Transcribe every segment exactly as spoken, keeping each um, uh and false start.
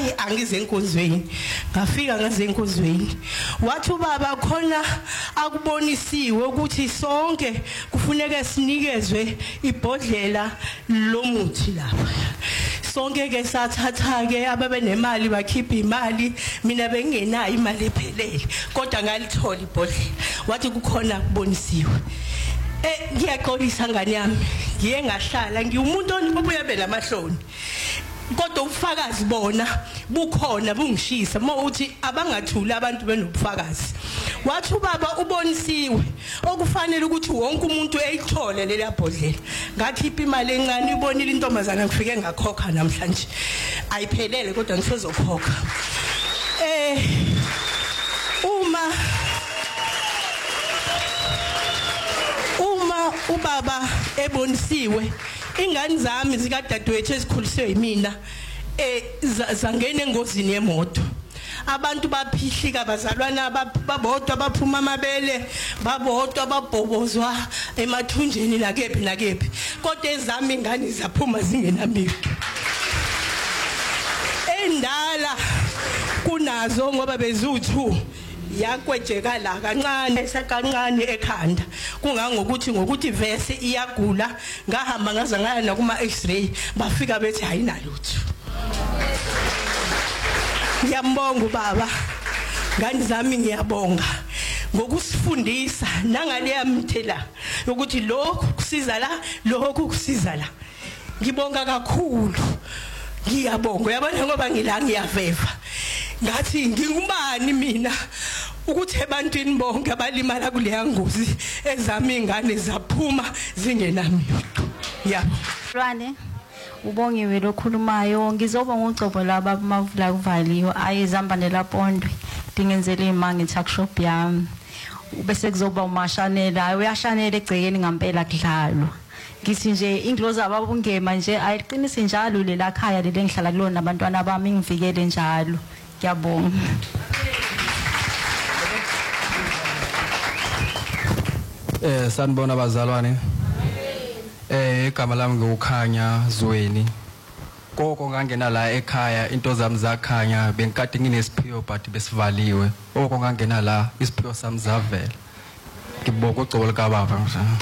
hayi angize enkonzweni. Ngafika ngaze enkonzweni. Wathi ubaba khona akubonisiwe ukuthi sonke kufuneka sinikezwe ibhodlela lomuthi lapha. Sonke ke sathatha ke ababe nemali bakhipha imali, mina bengenayo imali ephelele kodwa ngalithola ibhodlela. Wathi kukhona kubonisiwe. Eh ngiyaxolisa ngani yami, ngiye ngahlala ngiumuntu obuye belamahloni. Kodwa ubufakazi bona bukhona bungishisa mawuthi abangathuli abantu benobufakazi. Wathi ubaba ubonisiwe okufanele ukuthi wonke umuntu eyithole lela bhodlela. Ngakhipha imali encane ibonile intombazana ngifike ngakhokha namhlanje. Ayiphelele kodwa ngisezokhokha. Eh uma uma ubaba ebonisiwe ingane zami zikadadewethu ezikhuliswe yimina eh zangena engozini yemoto. Abantu baphihlika bazalwana babodwa baphuma amabele babodwa babhobozwa emathunjeni nakephi nakephi kodwa ezami ingane zaphuma zingenamilo. Endala kunazo ngoba bezuthu yakwejeka la kancane esakancane ekhanda kungangokuthi ngokuthi vese iyagula ngahamba ngaza ngaya na kuma x-ray bafika bethi ayinalutho. Ngiyambonga baba ngani zami ngiyabonga ngokusifundisa nangaleya mthela ukuthi lokhu kusiza la lokhu kusiza la. Ngibonga kakhulu ngiyabonga yabona ngoba ngila ngiyaveva ngathi ngingubani mina ukuthi ebantwini bonke abalimala kuleya ngozi ezami ingane zaphuma zingenamilo. Yabo Lwane ubongiwe lokhulumayo ngizoba ngugcobo laba mavula kuvaliwe ayezambane lapondwe dingenzele imangi tuckshop yami bese kuzoba umashanela uyashanela egcekeni ngampela kudlalwa. Ngithi nje ingloza ababungema nje ayiqinise njalo lela khaya lele ngihlala kulona abantwana bami ngivikele njalo. Ngiyabonga. Eh sanibona abazalwane. Eh igama lami ngokukhanya Zweni. Koko ngangena la ekhaya into zami zakhanya benkade nginesiphiwo but besivaliwe. Koko ngangena la isiphiwo sami zavela. Ngibonga ugcobo lika baba manje.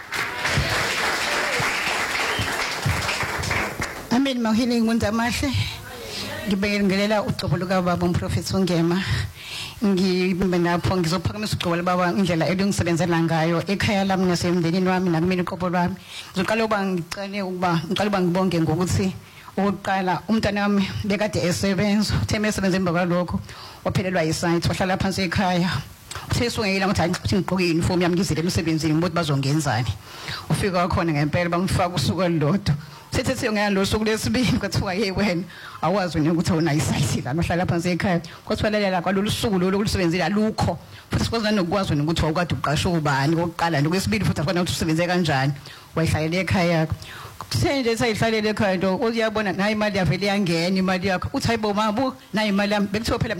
Amen mawhile ngundamahle. Ngibingelela ugcobo lika baba umprofeti uNgema. Ngibinapho ngizophakamisa ugcobo libaba indlela elungisebenzela ngayo ekhaya lami nasemndenini wami nakumina uqobo lwami. Ngizoqala uba ngicele ukuba ngiqala uba ngibonge ngokuthi ukuqala umntana wami bekade esebenza utheme esebenza emva kwalokho waphelelwa yisaythi wahlala phansi ekhaya. Sesungela ukuthi angithi ngigqoke uniform yami ngizile emsebenzini ukuthi bazongenzani. Ufika khona ngempela bangifaka usuku olodwa. Sethe siyongena lo suku lesibili kwathiwa hey wena awazi wena ukuthi awuna isaythi la nohlala phansi ekhaya. Kwathwalelela kwalolu suku lo lokusebenzela lukho. Futhi sikwazana nokwazi ukuthi awukade uqasha ubani kokuqala nokwesibili futhi afana ukuthi usebenze kanjani. Wayihlalela ekhaya yakho. Senje sayihlalele ekhaya nto uyabona nayi imali yavele yangena imali yakho. Uthi hayibo mabu nayi imali yami bekuthiwa phela